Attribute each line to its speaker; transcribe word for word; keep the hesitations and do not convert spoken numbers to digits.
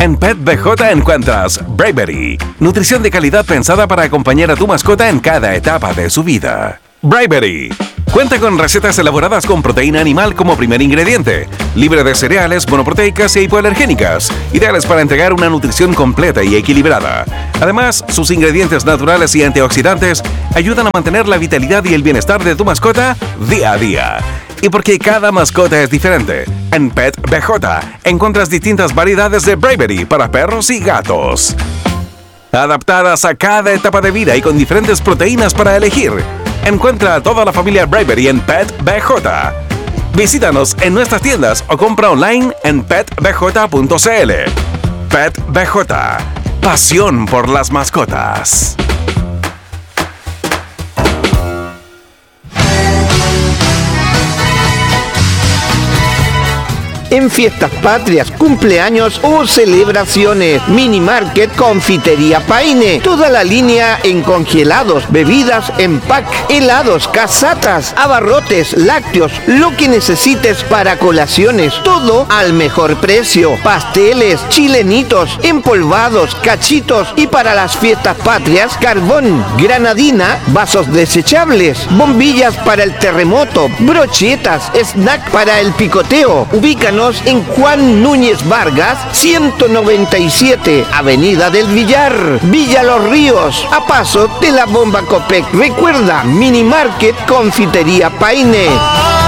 Speaker 1: En Pet B J encuentras Bravery, nutrición de calidad pensada para acompañar a tu mascota en cada etapa de su vida. Bravery cuenta con recetas elaboradas con proteína animal como primer ingrediente, libre de cereales, monoproteicas e hipoalergénicas, ideales para entregar una nutrición completa y equilibrada. Además, sus ingredientes naturales y antioxidantes ayudan a mantener la vitalidad y el bienestar de tu mascota día a día. Y porque cada mascota es diferente, en Pet B J encuentras distintas variedades de Bravery para perros y gatos, adaptadas a cada etapa de vida y con diferentes proteínas para elegir. Encuentra a toda la familia Bravery en Pet B J. Visítanos en nuestras tiendas o compra online en pet b j punto c l. Pet B J. Pasión por las mascotas.
Speaker 2: En fiestas patrias, cumpleaños o celebraciones, Mini Market Confitería Paine. Toda la línea en congelados, bebidas en pack, helados, casatas, abarrotes, lácteos, lo que necesites para colaciones. Todo al mejor precio. Pasteles, chilenitos, empolvados, cachitos y para las fiestas patrias, carbón, granadina, vasos desechables, bombillas para el terremoto, brochetas, snack para el picoteo. Ubícanos en Juan Núñez Vargas, ciento noventa y siete, Avenida del Villar, Villa Los Ríos, a paso de la Bomba Copec. Recuerda, Mini Market Confitería Paine.